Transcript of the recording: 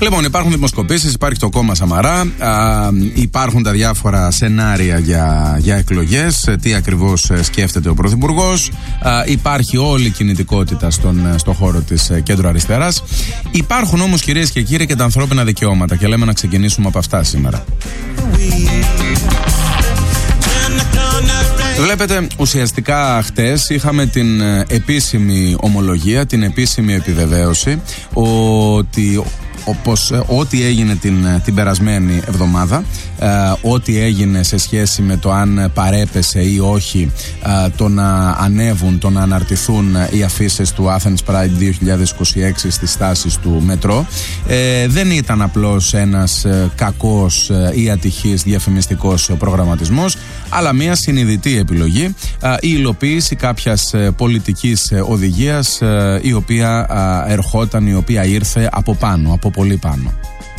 Λοιπόν, υπάρχουν δημοσκοπήσεις, υπάρχει το κόμμα Σαμαρά, υπάρχουν τα διάφορα σενάρια για εκλογές, τι ακριβώς σκέφτεται ο Πρωθυπουργός, υπάρχει όλη η κινητικότητα στον χώρο της κέντρο αριστεράς. Υπάρχουν όμως, κυρίες και κύριοι, και τα ανθρώπινα δικαιώματα και λέμε να ξεκινήσουμε από αυτά σήμερα. Βλέπετε, ουσιαστικά χτες είχαμε την επίσημη ομολογία, την επίσημη επιβεβαίωση ότι ό,τι έγινε την περασμένη εβδομάδα, ό,τι έγινε σε σχέση με το αν παρέπεσε ή όχι το να ανέβουν, το να αναρτηθούν οι αφίσες του Athens Pride 2026 στις στάσεις του μετρό, δεν ήταν απλώς ένας κακός ή ατυχής διαφημιστικός προγραμματισμός, αλλά μια συνειδητή επιλογή, η υλοποίηση κάποιας πολιτικής οδηγίας η οποία ερχόταν, η οποία ήρθε από πάνω, από πολύ πάνω.